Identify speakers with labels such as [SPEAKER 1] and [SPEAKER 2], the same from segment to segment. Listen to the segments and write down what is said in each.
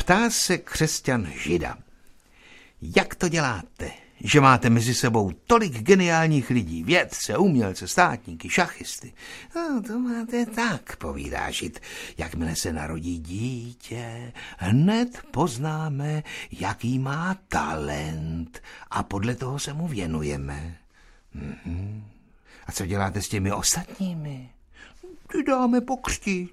[SPEAKER 1] Ptá se křesťan Žida. Jak to děláte, že máte mezi sebou tolik geniálních lidí, vědce, umělce, státníky, šachisty? No, to máte tak, povídá Žid. Jakmile se narodí dítě, hned poznáme, jaký má talent a podle toho se mu věnujeme. A co děláte s těmi ostatními? Ty dáme pokřtít.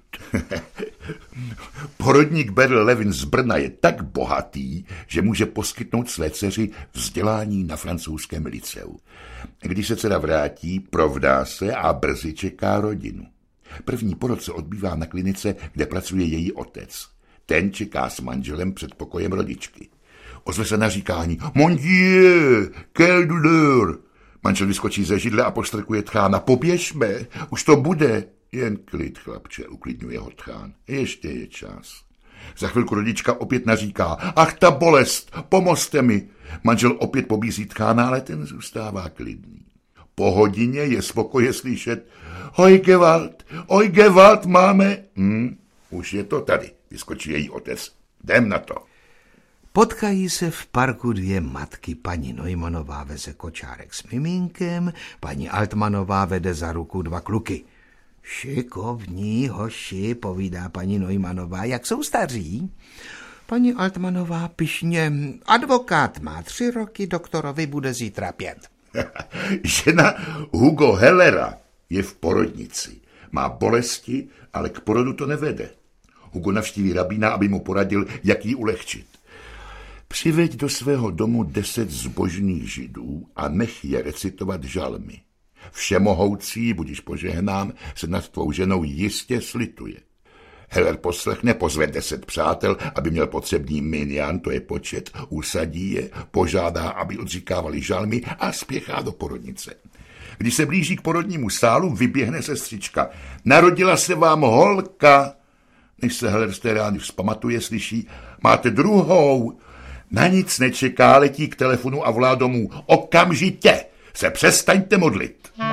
[SPEAKER 2] Porodník Berl Levin z Brna je tak bohatý, že může poskytnout své dceři vzdělání na francouzském liceu. Když se dcera vrátí, provdá se a brzy čeká rodinu. První porod se odbývá na klinice, kde pracuje její otec. Ten čeká s manželem před pokojem rodičky. Ozve se naříkání: Mon Dieu, quelle douleur! Manžel vyskočí ze židle a poštrkuje tchána: Poběžme, už to bude. Jen klid, chlapče, uklidňuje ho tchán. Ještě je čas. Za chvilku rodička opět naříká: Ach, ta bolest, pomozte mi. Manžel opět pobízí tchána, ale ten zůstává klidný. Po hodině je z pokoje slyšet: Oj, Gewalt, máme. Už je to tady, vyskočí její otec. Jdem na to.
[SPEAKER 1] Potkají se v parku dvě matky. Paní Neumannová veze kočárek s miminkem, paní Altmanová vede za ruku dva kluky. Šikovní hoši, povídá paní Neumannová, jak jsou staří? Paní Altmanová pyšně: Advokát má 3 roky, doktorovi bude zítra 5.
[SPEAKER 2] Žena Hugo Hellera je v porodnici. Má bolesti, ale k porodu to nevede. Hugo navštíví rabína, aby mu poradil, jak jí ulehčit. Přiveď do svého domu 10 zbožných židů a nech je recitovat žalmy. Všemohoucí, budiž požehnán, se nad tvou ženou jistě slituje. Heller poslechne, pozve 10 přátel, aby měl potřebný minyan, to je počet, usadí je, požádá, aby odříkávali žalmy a spěchá do porodnice. Když se blíží k porodnímu sálu, vyběhne sestřička: Narodila se vám holka. Než se Heller z té rány vzpamatuje, slyší: Máte druhou. Na nic nečeká, letí k telefonu a volá domů: Okamžitě se přestaňte modlit.